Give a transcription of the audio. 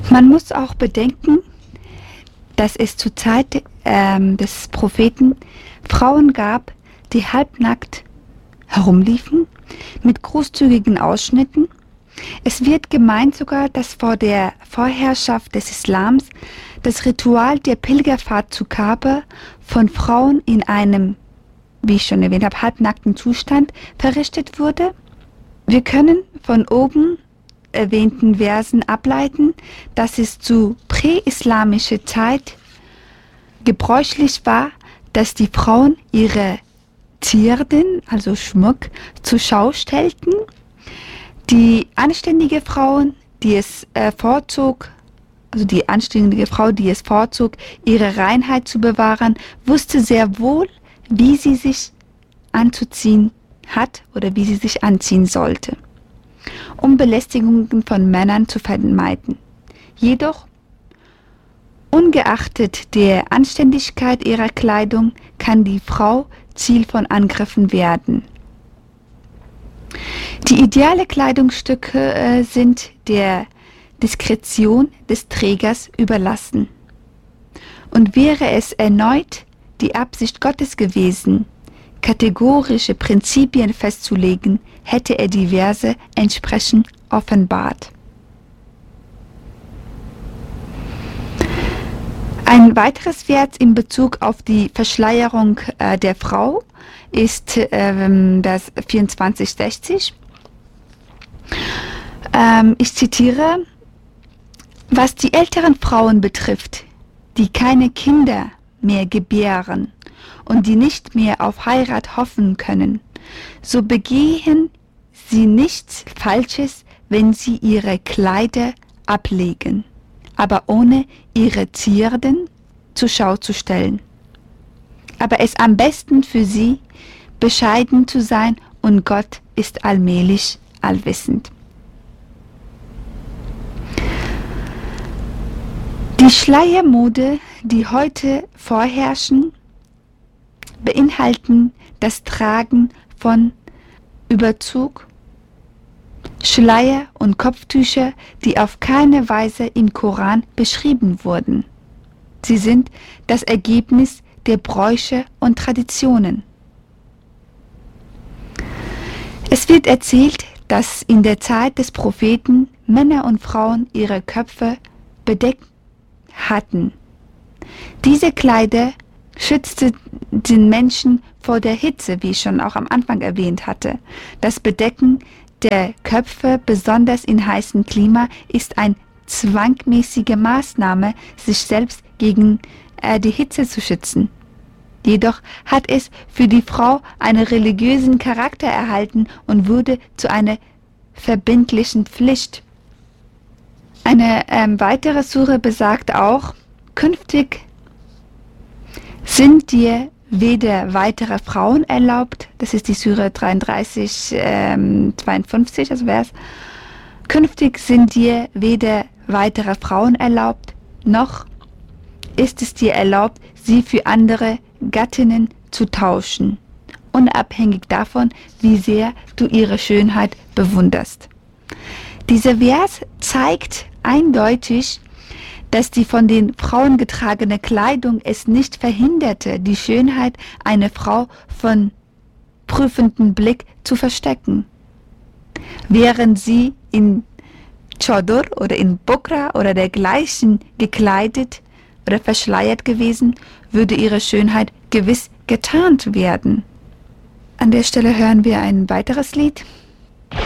Man muss auch bedenken, dass es zur Zeit des Propheten Frauen gab, die halbnackt herumliefen, mit großzügigen Ausschnitten. Es wird gemeint sogar, dass vor der Vorherrschaft des Islams das Ritual der Pilgerfahrt zu Kaaba von Frauen in einem, wie ich schon erwähnt habe, halbnackten Zustand verrichtet wurde. Wir können von oben erwähnten Versen ableiten, dass es zu präislamischer Zeit gebräuchlich war, dass die Frauen ihre Zierden, also Schmuck, zur Schau stellten. Die anständige Frauen, die es vorzog, ihre Reinheit zu bewahren, wusste sehr wohl, wie sie sich anzuziehen hat oder wie sie sich anziehen sollte, um Belästigungen von Männern zu vermeiden. Jedoch, ungeachtet der Anständigkeit ihrer Kleidung, kann die Frau Ziel von Angriffen werden. Die ideale Kleidungsstücke sind der Diskretion des Trägers überlassen. Und wäre es erneut die Absicht Gottes gewesen, kategorische Prinzipien festzulegen, hätte er die Verse entsprechend offenbart. Ein weiteres Vers in Bezug auf die Verschleierung der Frau ist das 24,60. Ich zitiere: Was die älteren Frauen betrifft, die keine Kinder mehr gebären und die nicht mehr auf Heirat hoffen können, so begehen sie nichts Falsches, wenn sie ihre Kleider ablegen, aber ohne ihre Zierden zur Schau zu stellen. Aber es am besten für sie, bescheiden zu sein, und Gott ist allmählich allwissend. Die Schleiermode, die heute vorherrschen, beinhalten das Tragen von Überzug, Schleier und Kopftücher, die auf keine Weise im Koran beschrieben wurden. Sie sind das Ergebnis der Bräuche und Traditionen. Es wird erzählt, dass in der Zeit des Propheten Männer und Frauen ihre Köpfe bedeckt hatten. Diese Kleider schützte den Menschen vor der Hitze, wie ich schon auch am Anfang erwähnt hatte. Das Bedecken der Köpfe, besonders in heißem Klima, ist eine zwangmäßige Maßnahme, sich selbst gegen die Hitze zu schützen. Jedoch hat es für die Frau einen religiösen Charakter erhalten und wurde zu einer verbindlichen Pflicht. Eine weitere Sure besagt auch: Künftig sind dir weder weitere Frauen erlaubt, das ist die Sure 33, 52, also Vers. Künftig sind dir weder weitere Frauen erlaubt, noch ist es dir erlaubt, sie für andere Gattinnen zu tauschen, unabhängig davon, wie sehr du ihre Schönheit bewunderst. Dieser Vers zeigt eindeutig, dass die von den Frauen getragene Kleidung es nicht verhinderte, die Schönheit einer Frau von prüfendem Blick zu verstecken. Während sie in Chador oder in Bukra oder dergleichen gekleidet oder verschleiert gewesen, würde ihre Schönheit gewiss getarnt werden. An der Stelle hören wir ein weiteres Lied.